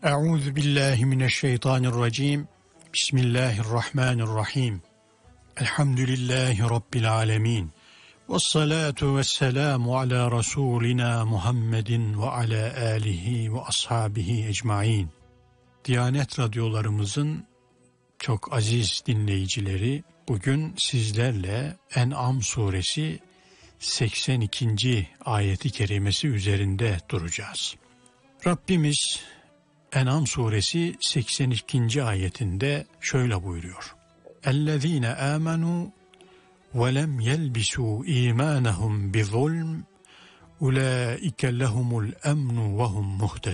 Euzu billahi mineşşeytanirracim. Bismillahirrahmanirrahim. Elhamdülillahi Rabbil alemin. Vessalatu vesselamu ala Resulina Muhammedin ve ala alihi ve ashabihi ecmain. Diyanet radyolarımızın çok aziz dinleyicileri, bugün sizlerle En'am suresi 82. ayeti kerimesi üzerinde duracağız. Rabbimiz En'am suresi 82. ayetinde şöyle buyuruyor. اَلَّذ۪ينَ آمَنُوا وَلَمْ يَلْبِسُوا اِيمَانَهُمْ بِظُلْمٍ اُولَٰئِكَ لَهُمُ الْاَمْنُ وَهُمْ مُهْتَدُونَ.